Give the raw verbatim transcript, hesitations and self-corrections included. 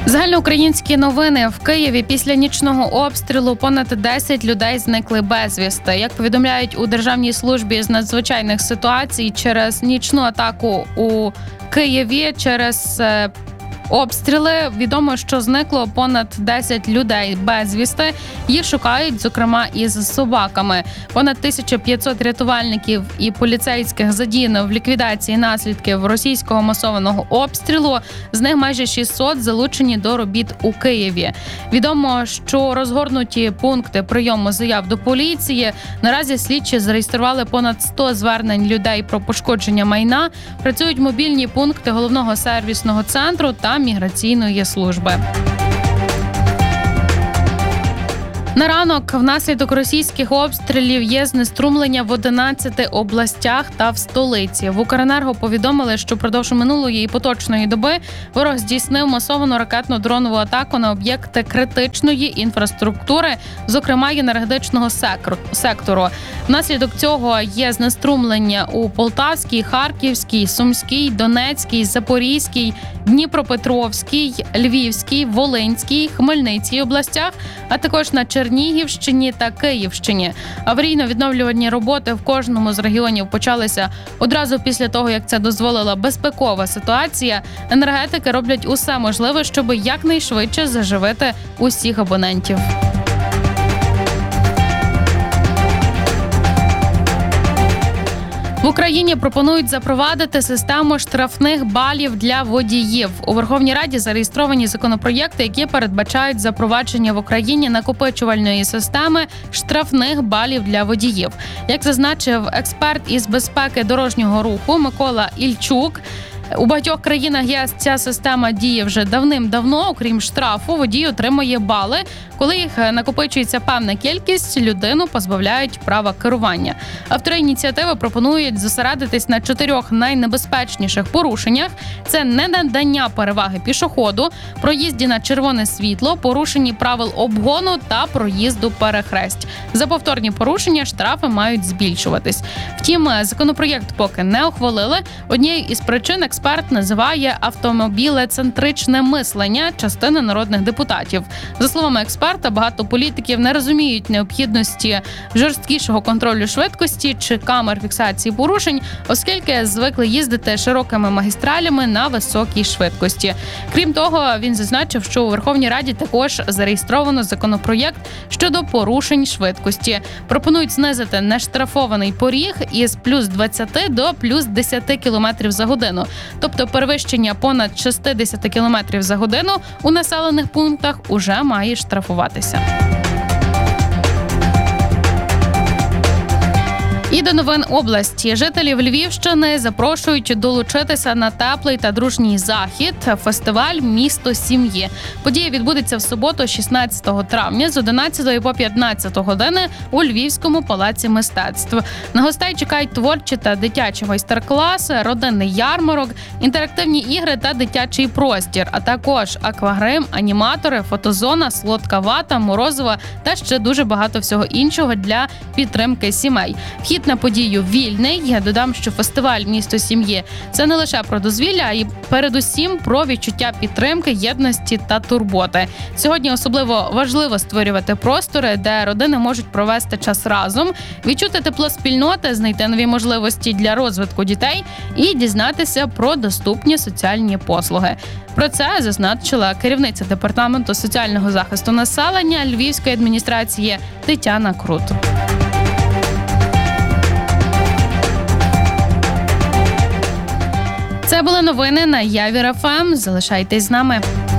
Загальноукраїнські новини. В Києві після нічного обстрілу понад десять людей зникли безвісти. Як повідомляють у Державній службі з надзвичайних ситуацій, через нічну атаку у Києві, через обстріли відомо, що зникло понад десять людей безвісти. Їх шукають, зокрема, із собаками. Понад тисяча п'ятсот рятувальників і поліцейських задіяно в ліквідації наслідків російського масованого обстрілу. З них майже шістсот залучені до робіт у Києві. Відомо, що розгорнуті пункти прийому заяв до поліції. Наразі слідчі зареєстрували понад сто звернень людей про пошкодження майна. Працюють мобільні пункти головного сервісного центру та міграційної служби. На ранок внаслідок російських обстрілів є знеструмлення в одинадцяти областях та в столиці. В Укренерго повідомили, що впродовж минулої і поточної доби ворог здійснив масовану ракетно-дронову атаку на об'єкти критичної інфраструктури, зокрема енергетичного сектору. Внаслідок цього є знеструмлення у Полтавській, Харківській, Сумській, Донецькій, Запорізькій, Дніпропетровській, Львівській, Волинській, Хмельницькій областях, а також на Чернігівщині та Київщині. Аварійно-відновлювальні роботи в кожному з регіонів почалися одразу після того, як це дозволила безпекова ситуація. Енергетики роблять усе можливе, щоб якнайшвидше заживити усіх абонентів. В Україні пропонують запровадити систему штрафних балів для водіїв. У Верховній Раді зареєстровані законопроєкти, які передбачають запровадження в Україні накопичувальної системи штрафних балів для водіїв. Як зазначив експерт із безпеки дорожнього руху Микола Ільчук, у багатьох країнах ЄС ця система діє вже давним-давно. Окрім штрафу, водій отримує бали. Коли їх накопичується певна кількість, людину позбавляють права керування. Автори ініціативи пропонують зосередитись на чотирьох найнебезпечніших порушеннях. Це ненадання переваги пішоходу, проїзді на червоне світло, порушенні правил обгону та проїзду перехресть. За повторні порушення штрафи мають збільшуватись. Втім, законопроєкт поки не ухвалили. Однією із причин експерт називає автомобілецентричне мислення частини народних депутатів. За словами експерта, багато політиків не розуміють необхідності жорсткішого контролю швидкості чи камер фіксації порушень, оскільки звикли їздити широкими магістралями на високій швидкості. Крім того, він зазначив, що у Верховній Раді також зареєстровано законопроєкт щодо порушень швидкості. Пропонують знизити нештрафований поріг із плюс двадцяти до плюс десяти кілометрів за годину. Тобто перевищення понад шістдесят кілометрів за годину у населених пунктах уже має штрафуватися. І до новин області. Жителів Львівщини запрошують долучитися на теплий та дружній захід – фестиваль «Місто сім'ї». Подія відбудеться в суботу, шістнадцятого травня, з одинадцятої по п'ятнадцяту години у Львівському палаці мистецтв. На гостей чекають творчі та дитячі майстер-класи, родинний ярмарок, інтерактивні ігри та дитячий простір, а також аквагрим, аніматори, фотозона, солодка вата, морозиво та ще дуже багато всього іншого для підтримки сімей. Вхід на подію вільний. Я додам, що фестиваль «Місто сім'ї» – це не лише про дозвілля, а й передусім про відчуття підтримки, єдності та турботи. Сьогодні особливо важливо створювати простори, де родини можуть провести час разом, відчути тепло спільноти, знайти нові можливості для розвитку дітей і дізнатися про доступні соціальні послуги. Про це зазначила керівниця Департаменту соціального захисту населення Львівської адміністрації Тетяна Крут. Це були новини на Явір еф ем. Залишайтесь з нами.